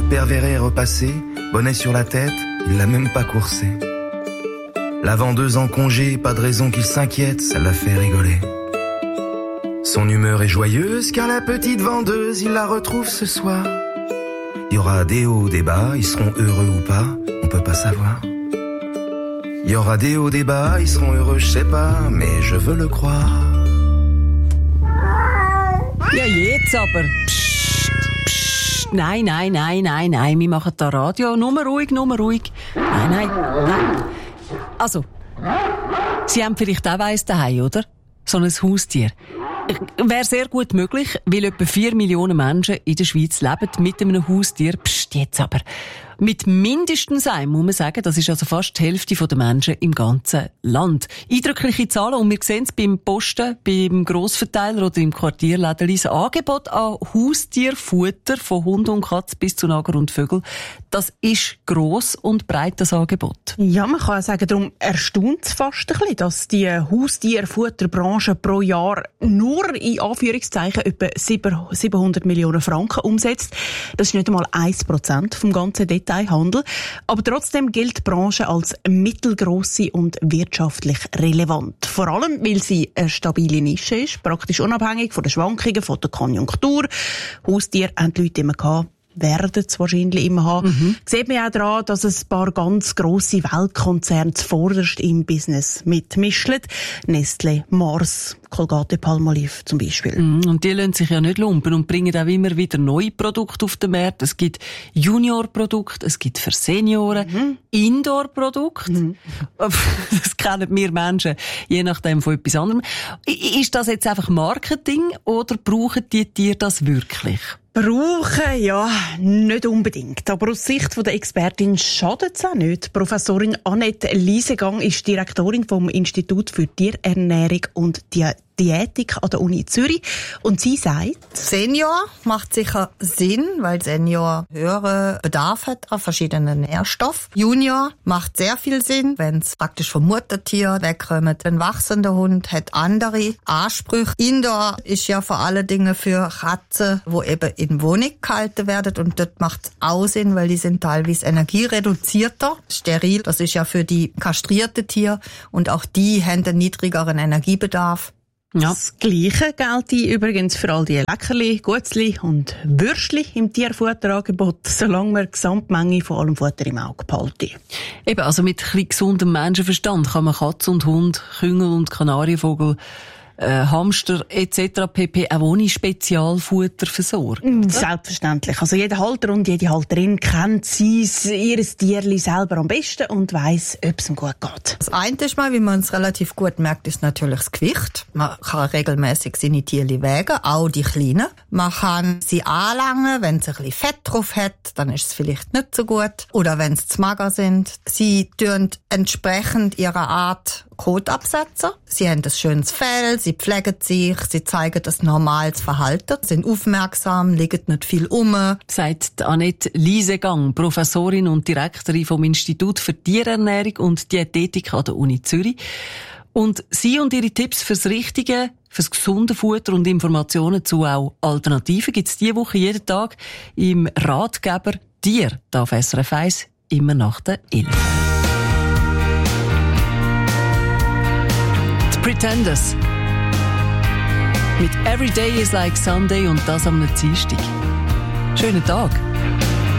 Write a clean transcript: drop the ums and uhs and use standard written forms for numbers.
père Véret est repassé, bonnet sur la tête, il l'a même pas coursé. La vendeuse en congé, pas de raison qu'il s'inquiète, ça l'a fait rigoler. Son humeur est joyeuse car la petite vendeuse, il la retrouve ce soir. Il y aura des hauts, des bas, ils seront heureux ou pas, on peut pas savoir. Il y aura des hauts, des bas, ils seront heureux, je sais pas, mais je veux le croire. Ja, jetzt aber. Psst, psst. Nein, wir machen da Radio. Nur ruhig. Nein. Also, Sie haben vielleicht auch eins daheim, oder? So ein Haustier. Wäre sehr gut möglich, weil etwa 4 Millionen Menschen in der Schweiz leben mit einem Haustier. Psst, jetzt aber. Mit mindestens einem, muss man sagen, das ist also fast die Hälfte der Menschen im ganzen Land. Eindrückliche Zahlen, und wir sehen es beim Posten, beim Grossverteiler oder im Quartierläden. Das Angebot an Haustierfutter von Hund und Katz bis zu Nager und Vögel, das ist gross und breit, das Angebot. Ja, man kann sagen, darum erstaunt es fast ein bisschen, dass die Haustierfutterbranche pro Jahr nur in Anführungszeichen etwa 700 Millionen Franken umsetzt. Das ist nicht einmal 1% vom ganzen Detailhandel. Aber trotzdem gilt die Branche als mittelgrosse und wirtschaftlich relevant. Vor allem, weil sie eine stabile Nische ist, praktisch unabhängig von den Schwankungen, von der Konjunktur. Haustiere haben die Leute immer gehabt. Werden es wahrscheinlich immer haben. Sieht man auch daran, dass ein paar ganz grosse Weltkonzerne zuvorderst im Business mitmischen. Nestlé, Mars, Colgate-Palmolive zum Beispiel. Und die lassen sich ja nicht lumpen und bringen auch immer wieder neue Produkte auf den Markt. Es gibt Junior-Produkte, es gibt für Senioren, Indoor-Produkte. Das kennen wir Menschen, je nachdem von etwas anderem. Ist das jetzt einfach Marketing oder brauchen die Tiere das wirklich? Brauchen, ja, nicht unbedingt. Aber aus Sicht der Expertin schadet es auch nicht. Professorin Annette Liesegang ist Direktorin vom Institut für Tierernährung und Diätik an der Uni Zürich. Und sie sagt: Senior macht sicher Sinn, weil Senior höhere Bedarf hat an verschiedenen Nährstoffen. Junior macht sehr viel Sinn, wenn es praktisch vom Muttertier wegkommt. Ein wachsender Hund hat andere Ansprüche. Indoor ist ja vor allen Dingen für Katzen, wo eben in Wohnung gehalten werden, und dort macht es auch Sinn, weil die sind teilweise energiereduzierter. Steril, das ist ja für die kastrierten Tiere, und auch die haben einen niedrigeren Energiebedarf. Ja. Das Gleiche gilt übrigens für all die Leckerli, Gutzli und Würstli im Tierfutterangebot, solange wir die Gesamtmenge von allem Futter im Auge behalten. Eben, also mit ein bisschen gesundem Menschenverstand kann man Katz und Hund, Küngel und Kanarienvogel, Hamster etc. pp. Auch ohne Spezialfutter versorgen. Selbstverständlich. Also jeder Halter und jede Halterin kennt ihr Tierli selber am besten und weiss, ob es ihm gut geht. Das eine ist mal, wie man es relativ gut merkt, ist natürlich das Gewicht. Man kann regelmäßig seine Tierli wägen, auch die kleinen. Man kann sie anlangen, wenn sie ein bisschen Fett drauf hat, dann ist es vielleicht nicht so gut. Oder wenn sie zu mager sind. Sie tun entsprechend ihrer Art Kot absetzen. Sie haben ein schönes Fell, sie pflegen sich, sie zeigen das normales Verhalten, sind aufmerksam, liegen nicht viel sagt Annette Liesegang, Professorin und Direktorin vom Institut für Tierernährung und Diätetik an der Uni Zürich. Und sie und ihre Tipps fürs Richtige, fürs gesunde Futter und Informationen zu auch Alternativen gibt es diese Woche jeden Tag im Ratgeber Tier, da auf SRF 1, immer nach der 11. Pretenders. Mit Every Day is like Sunday und das am Dienstag. Schönen Tag.